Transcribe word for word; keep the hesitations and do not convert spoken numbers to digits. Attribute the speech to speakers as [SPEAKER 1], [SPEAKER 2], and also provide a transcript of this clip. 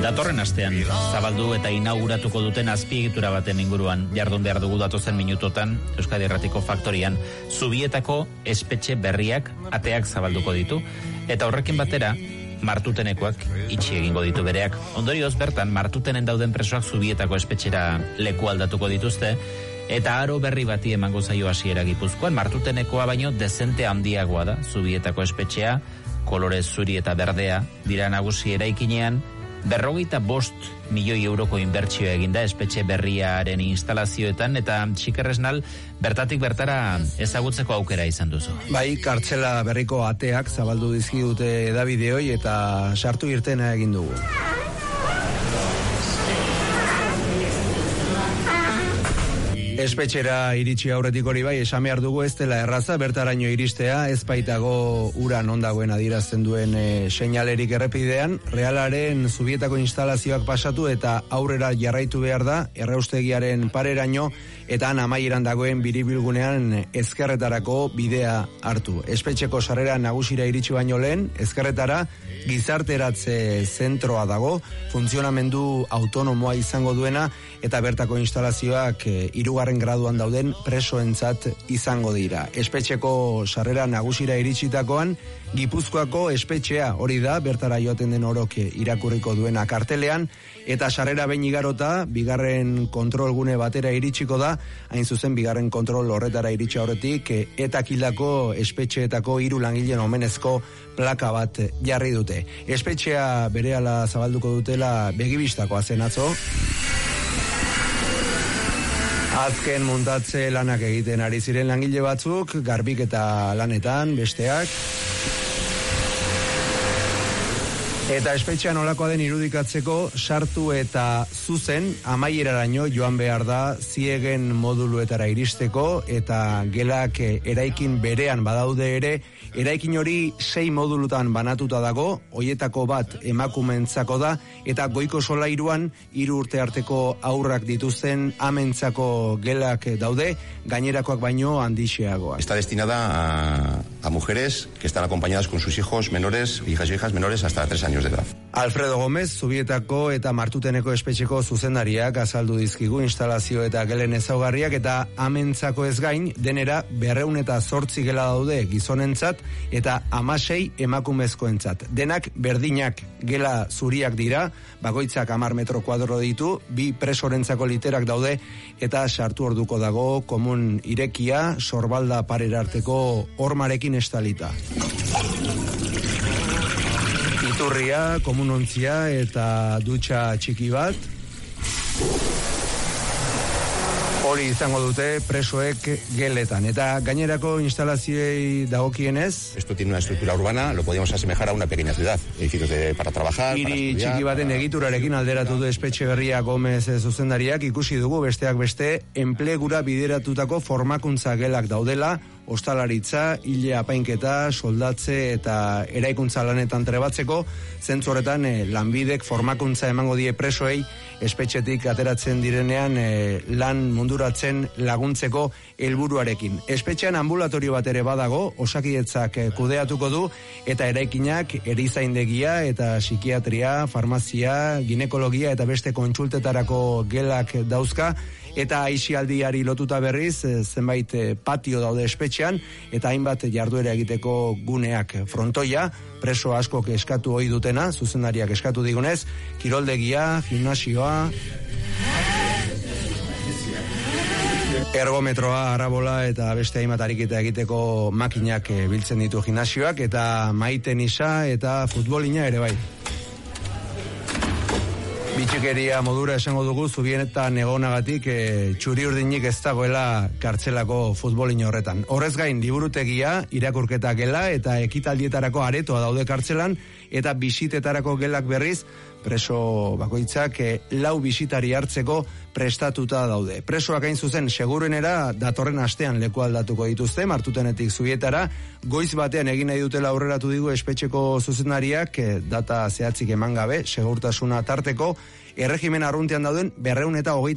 [SPEAKER 1] Datorren astean zabaldu eta inauguratuko duten azpiegitura baten inguruan jardun behar dugu datozen minutotan Euskadi Irratiko Faktorian Zubietako espetxe berriak ateak zabalduko ditu eta horrekin batera Martutenekoak itxi egingo ditu bereak. Ondorioz bertan Martutenen dauden presoak Zubietako espetxera leku aldatuko dituzte eta aro berri bati emango zaio hasiera Gipuzkoan. Martutenekoa baino dezente handiagoa da Zubietako espetxea, kolore zuri eta berdea dira nagusi eraikinean. Berrogeita bost milioi euroko inbertsioa eginda espetxe berriaren instalazioetan eta txikerresnal bertatik bertara ezagutzeko aukera izan duzu.
[SPEAKER 2] Bai, kartzela berriko ateak zabaldu dizkidute edabideoi eta sartu irtena egin dugu. Espetxera iritsi aurretik hori bai, esan behar dugu ez dela erraza, bertaraino iristea, ez baitago uran ondagoen adierazten duen e, seinalerik errepidean, Realaren Zubietako instalazioak pasatu eta aurrera jarraitu behar da, erraustegiaren pareraino, eta han amaieran dagoen biribilgunean ezkerretarako bidea hartu. Espetxeko sarrera nagusira iritsi baino lehen, ezkerretara gizarteratze zentroa dago, funtzionamendu autonomoa izango duena, eta bertako instalazioak e, irugarren graduan dauden presoentzat izango dira. Espetxeko sarrera nagusira iritsitakoan, Gipuzkoako espetxea hori da, bertara joaten den orok irakurriko duena kartelean, eta sarrera behin igarota, bigarren kontrolgune batera iritsiko da, hain zuzen bigarren kontrol horretara iritsi aurretik, eta kildako espetxeetako hiru langileen omenezko plaka bat jarri dute. Espetxea berehala zabalduko dutela begibistakoa zen atzo. Azken muntatze lanak egiten ari ziren langile batzuk, garbik eta lanetan, besteak. Eta espetxean olakoa den irudikatzeko sartu eta zuzen amaieraraino joan behar da ziegen moduluetara iristeko eta gelak eraikin berean badaude ere, eraikin hori sei modulutan banatuta dago, hoietako bat emakumentzako da eta goiko solairuan hiru urte arteko aurrak dituzten amentzako gelak daude, gainerakoak baino handixeagoa.
[SPEAKER 3] Está destinada a, a mujeres que están acompañadas con sus hijos menores, hijas y hijas menores hasta tres años de edad.
[SPEAKER 2] Alfredo Gómez, Zubietako eta Martuteneko espetxeko zuzendariak azaldu dizkigu instalazio eta gelen ezaugarriak eta amentzako ez gain, denera berreun eta zortzi gela daude gizonentzat eta hamasei emakumezkoentzat. Denak berdinak gela zuriak dira, bakoitzak hamar metro kuadro ditu, bi presorentzako literak daude eta sartu orduko dago komun irekia, sorbalda parerarteko hormarekin estalita. Iturria, komunontzia eta dutxa txiki bat. Hori izango dute presoek geletan. Eta gainerako instalazioei dagokienez.
[SPEAKER 3] Esto tiene una estructura urbana, lo podríamos asemejar a una pequeña ciudad. Edificios de, para trabajar,
[SPEAKER 2] Iri
[SPEAKER 3] para estudiar.
[SPEAKER 2] Txiki baten egiturarekin alderatu du espetxe berria Gomez zuzendariak, ikusi dugu besteak beste enplegura bideratutako formakuntza gelak daudela, ostalaritza, hile apainketa, soldatze eta eraikuntza lanetan trebatzeko, zentzu horretan eh, lanbidek formakuntza emango die presoei espetxetik ateratzen direnean eh, lan munduratzen laguntzeko helburuarekin. Espetxean ambulatorio bat ere badago, Osakidetzak eh, kudeatuko du eta eraikinak erizaindegia eta psikiatria, farmazia, ginekologia eta beste kontsultetarako gelak dauzka. Eta aisialdiari lotuta berriz, zenbait patio daude espetxean, eta hainbat jarduera egiteko guneak frontoia, preso askok eskatu ohi dutena, zuzendariak eskatu digunez, kiroldegia, gimnasioa, ergometroa, arabola eta beste hainbat ariketa egiteko makinak biltzen ditu gimnasioak, eta maitenisa eta futbolina ere bai. Bitxikeria modura esango dugu Zubietan egonagatik e, txuri urdinik ez dagoela kartzelako futbolin horretan. Horrez gain, liburutegia, irakurketa gela eta ekitaldietarako aretoa daude kartzelan eta bisitetarako gelak berriz preso bakoitzak e, lau bisitari hartzeko prestatuta daude. Presoak hain zuzen seguruenera datorren astean leku aldatuko dituzte, Martutenetik Zubietara, goiz batean egin nahi dutela aurreratu digu espetxeko zuzendariak, e, data zehatzik eman gabe, segurtasuna tarteko, erregimen arruntean dauden berreun eta hogeita